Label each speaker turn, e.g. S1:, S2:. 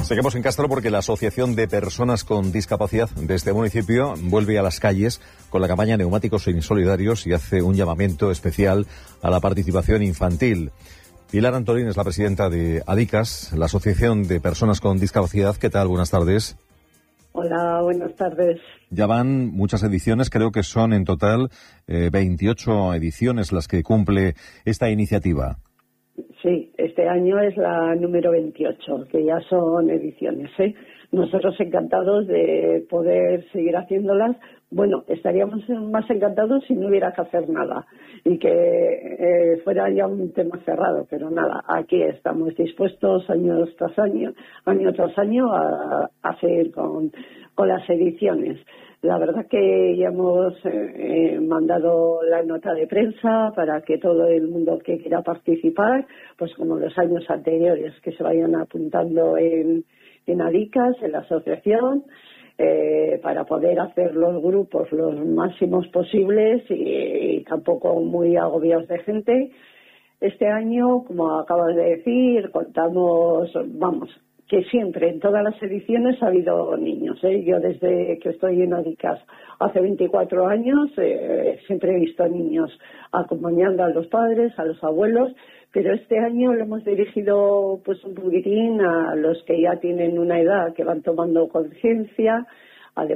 S1: Seguimos en Castro porque la Asociación de Personas con Discapacidad de este municipio vuelve a las calles con la campaña Neumáticos Insolidarios y hace un llamamiento especial a la participación infantil. Pilar Antolín es la presidenta de ADICAS, la Asociación de Personas con Discapacidad. ¿Qué tal? Buenas tardes.
S2: Hola, buenas tardes.
S1: Ya van muchas ediciones, creo que son en total 28 ediciones las que cumple esta iniciativa.
S2: Sí, este año es la número 28, que ya son ediciones, ¿eh? Nosotros encantados de poder seguir haciéndolas. Bueno, estaríamos más encantados si no hubiera que hacer nada y que fuera ya un tema cerrado, pero nada, aquí estamos dispuestos año tras año a seguir con las ediciones. La verdad que ya hemos mandado la nota de prensa para que todo el mundo que quiera participar, pues como los años anteriores, que se vayan apuntando en ADICAS, en la asociación, para poder hacer los grupos los máximos posibles y tampoco muy agobiados de gente. Este año, como acabas de decir, contamos, que siempre, en todas las ediciones ha habido niños, ¿eh? Yo desde que estoy en ADICAS hace 24 años siempre he visto niños acompañando a los padres, a los abuelos, pero este año lo hemos dirigido pues un poquitín a los que ya tienen una edad, que van tomando conciencia